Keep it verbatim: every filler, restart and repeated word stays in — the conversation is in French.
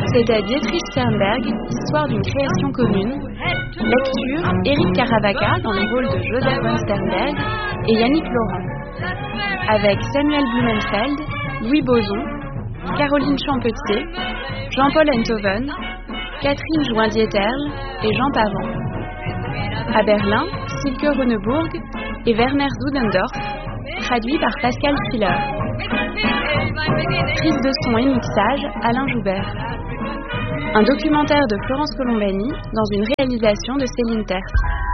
C'était Dietrich Sternberg, Histoire d'une création commune. Lecture, Éric Caravaca dans le rôle de Joseph von Sternberg et Yannick Laurent. Avec Samuel Blumenfeld, Louis Boson, Caroline Champetier, Jean-Paul Enthoven, Catherine Joindieterle et Jean Pavant. À Berlin, Silke Runeburg et Werner Zudendorf, traduit par Pascal Filler. Prise de son et mixage, Alain Joubert. Un documentaire de Florence Colombani dans une réalisation de Céline Tertre.